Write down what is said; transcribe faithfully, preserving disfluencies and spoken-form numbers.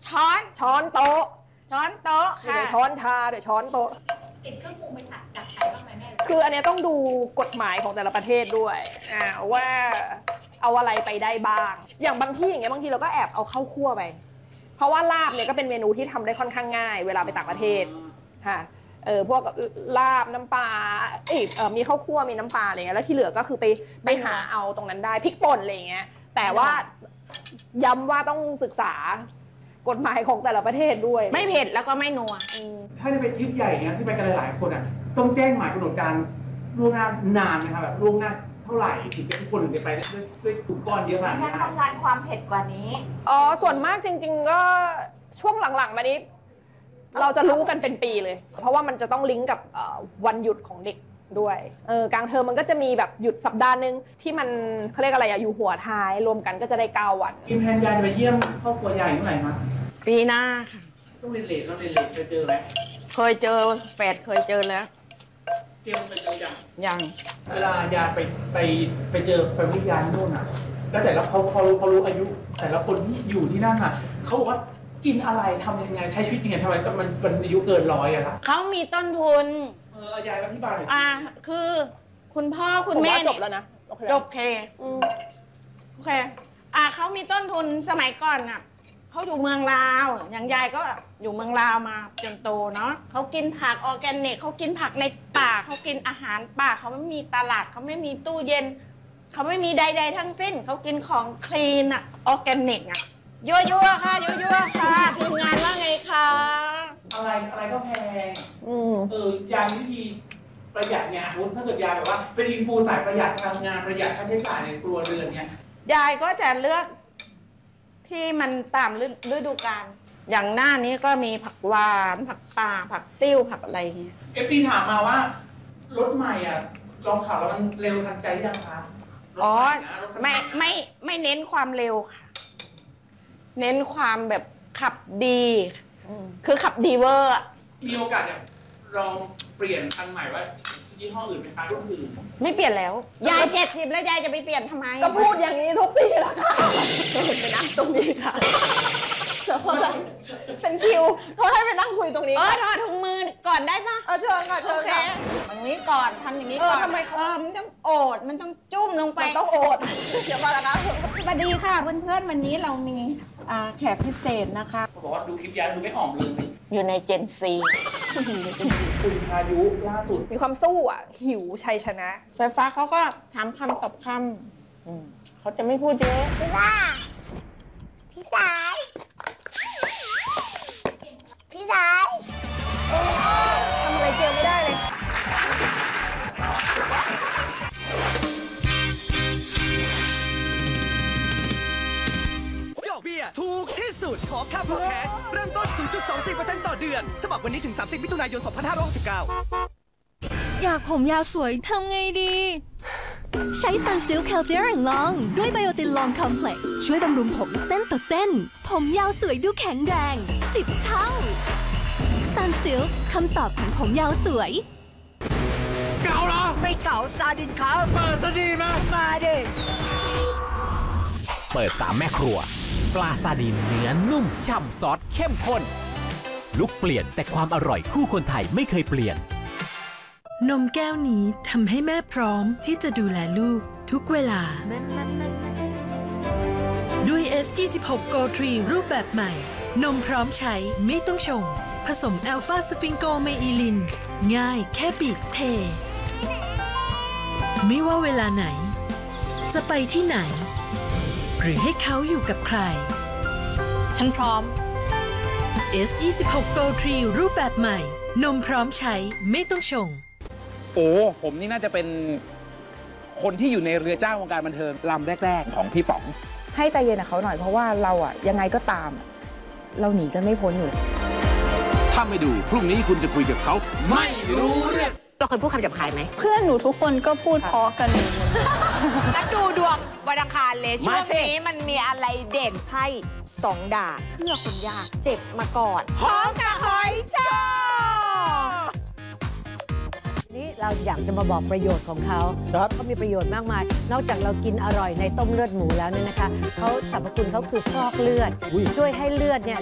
ช้อนช้อนโต๊ะช้อนโต๊ะเดี๋ค่ะยวช้อนชาเดี๋ยวช้อนโต๊ะเห็นเครื่องปรุงไปถัดจากใครบ้างไหมแม่คืออันเนี้ยต้องดูกฎหมายของแต่ละประเทศด้วยอ่าว่าเอาอะไรไปได้บ้าง อย่างบางที่อย่างเงี้ยบางทีเราก็แอบเอาเข้าคั่วไป เพราะว่าลาบเนี่ยก็เป็นเมนูที่ทำได้ค่อนข้างง่าย เวลาไปต่างประเทศค่ะเออพวกลาบน้ำปลาเอยเออมีข้าวคั่วมีน้ำปลาอะไรเงี้ยแล้วที่เหลือก็คือไปไปหาเอาตรงนั้นได้พริกป่นอะไรเงี้ยแต่ว่าย้ำว่าต้องศึกษากฎหมายของแต่ละประเทศด้วยไม่เผ็ดแล้วก็ไม่นัวถ้าจะไปทริปใหญ่เนี้ยที่ไปกันหลายๆคนอ่ะต้องแจ้งหมายกำหนดการล่วงหน้านานนะครับแบบล่วงหน้าเท่าไหร่ถึงจะทุกคนถึงจะไปได้ด้วยด้วยกลุ่มก้อนเยอะขนาดถ้านี้ต้องการความเผ็ดกว่านี้อ๋อส่วนมากจริง ๆ ก็ช่วงหลังๆมานี้ เราจะรู้กันเป็นปีเลย เพราะว่ามันจะต้องลิงก์กับเอ่อวันหยุดของเด็กด้วยเออกลางเทอมมันก็จะมีแบบหยุดสัปดาห์นึงที่มันเขาเรียกอะไรอะอยู่หัวท้ายรวมกันก็จะได้เก้าวันกินแทนยายไปเยี่ยมครอบครัวยายเมื่อไหร่ครับปีหน้าค่ะต้องเรียนเลทต้องเรียนเลทเคยเจอไหมเคยเจอแปดเคยเจอแล้วเตรียมเคยเจอยังยังเวลายายไปไปไปเจอแฟมิลี่ยายที่โน่นอ่ะแล้วแต่ละเขาเขารู้เขารู้อายุ แต่ละคนที่อยู่ที่นั่นอ่ะเขาบอกว่ากินอะไรทำยังไงใช้ชีวิตยังไงทำไมมันมันอายุเกินร้อยอะละเขามีต้นทุนเออยายอธิบายหน่อยอ่า คือคุณพ่อคุณผมแม่ว่าจเนี่บยแล้วนะโอเคจบเคอืมโอเค อ่าเขามีต้นทุนสมัยก่อนอ่ะเขาอยู่เมืองลาว อย่างยายก็อยู่เมืองลาวมาจนโตเนาะเขากินผักออร์แกนิกเขากินผักในป่าเขากินอาหารป่าเขาไม่มีตลาดเขาไม่มีตู้เย็นเขาไม่มีใดๆทั้งสิ้นเขากินของคลีนอะออร์แกนิกอะยั่วยั่วๆค่ะยั่วยั่วๆค่ะทีมงานว่าไงคะอะไรอะไรก็แพงอืมเออยายวิธีประหยัดเนี่ยสมมติถ้าเกิดยายแบบว่าเป็นอินฟูสายประหยัดพลังงานประหยัดค่าใช้จ่ายในครัวเรือนเนี่ยยายก็จะเลือกที่มันตามฤฤดูกาลอย่างหน้านี้ก็มีผักหวานผักป่าผักติ้วผักอะไรอย่างเงี้ยเอฟซีถามมาว่ารถใหม่อ่ะลองขับแล้วมันเร็วทันใจยังคะรถอ๋อใหนะรถคันใหไม่ไม่ไม่เน้นความเร็วค่ะ เน้นความแบบขับดีอืมคือขับดีเวอร์อะมีโอกาสอยากลองเปลี่ยนคันใหม่ว่ายี่ห้ออื่นไหมคะรุ่นอื่นไม่เปลี่ยนแล้ว ยายเจ็ดสิบแล้วยายจะไปเปลี่ยนทำไมก็พูดอย่างนี้ทุกทีแล้วค่ะเชิญไปนั่งตรงนี้ค่ะแล้วก็เป็นคิวเขาให้ไปนั่งคุยตรงนี้เออถอดถุงมือก่อนได้ปะเอาเชิญก่อนโอเชิญเคค่ะอย่างนี้ก่อนทำอย่างนี้เออก่อนทำไมเขาเออมันต้องโอดมันต้องจุ่มลงไปมันต้องโอดเดี๋ยวมาแล้วนะสวัสดีค่ะเพื่อนๆวันนี้เรามีอ่าแขกพิเศษนะคะเขาบอกว่าดูคลิปยายดูไม่อ่อมเลยอยู่ในเจนซีคุณพายุล่าสุดมีความสู้อ่ะ หิวชัยชนะสายฟ้าเขาก็ถามคำตอบคำอืมเขาจะไม่พูดเยอะว่าพี่สาย พี่สายทำอะไรเกียวไม่ได้เลยดอกเบี้ยถูกที่สุดขอค่าพอแคชเริ่มต้น ศูนย์จุดสองสี่เปอร์เซ็นต์ ต่อเดือน สมัครวันนี้ถึง สามสิบมิถุนายน สองพันห้าร้อยหกสิบเก้าอยากผมยาวสวยทำไงดี ใช้ Sunsilk Calcium Long ด้วยไบโอตินลองคอมเพล็กซ์ช่วยบำรุงผมเส้นต่อเส้น ผมยาวสวยดูแข็งแรง สิบ เท่า Sunsilk คำตอบของผมยาวสวยเก่าเหรอไม่เก่าซาดินครับเปิดซะดีมามาดิเปิดสามแม่ครัว ปลาซาดินเนื้อนุ่มฉ่ำซอสเข้มข้น ลุกเปลี่ยนแต่ความอร่อยคู่คนไทยไม่เคยเปลี่ยนนมแก้วนี้ทำให้แม่พร้อมที่จะดูแลลูกทุกเวลา ด้วย เอส ยี่สิบหก Go ทรี รูปแบบใหม่ นมพร้อมใช้ไม่ต้องชง ผสมอัลฟาสฟิงโกเมอิลิน ง่ายแค่บีบเท ไม่ว่าเวลาไหน จะไปที่ไหน หรือให้เขาอยู่กับใครฉันพร้อมเอส ยี่สิบหก Go ทรี รูปแบบใหม่ นมพร้อมใช้ไม่ต้องชงโอ้ผมนี่น่าจะเป็นคนที่อยู่ในเรือจ้างวงการบันเทิงลำแรก ๆ ของพี่ป๋องให้ใจเย็นกับเขาหน่อยเพราะว่าเราอะยังไงก็ตามอะเราหนีกันไม่พ้นอยู่แล้วถ้าไม่ดู พรุ่งนี้คุณจะคุยกับเขาไม่รู้เรื่องเราเคยพูดคำหยาบคายไหมเพื่อนหนูทุกคนก็พูดเพราะกันนัดดูดวงวันอังคารเลยช่วงนี้มันมีอะไรเด่นไพ่สองดาบเพื่อคนยากเจ็บมาก่อนพร้อมกับหอยจ้อนี่เราอยากจะมาบอกประโยชน์ของเขาเขามีประโยชน์มากมาย นอกจากเรากินอร่อยในต้มเลือดหมูแล้วเนี่ยนะคะเขาสรรพคุณเขาคือฟอกเลือดช่วยให้เลือดเนี่ย